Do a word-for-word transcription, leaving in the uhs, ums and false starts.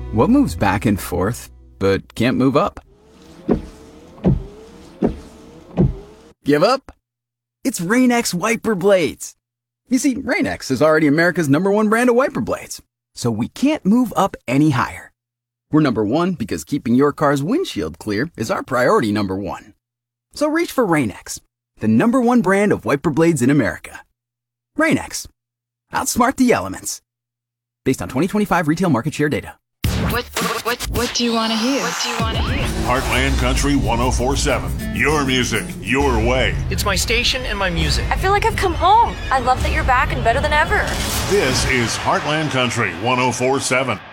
What moves back and forth, but can't move up? Give up? It's Rain-X wiper blades. You see, Rain-X is already America's number one brand of wiper blades, so we can't move up any higher. We're number one because keeping your car's windshield clear is our priority number one. So reach for Rain-X, the number one brand of wiper blades in America. Rain-X. Outsmart the elements. Based on twenty twenty-five retail market share data. What, what, what, what do you want to hear? What do you want to hear? Heartland Country one oh four point seven. Your music, your way. It's my station and my music. I feel like I've come home. I love that you're back and better than ever. This is Heartland Country one oh four point seven.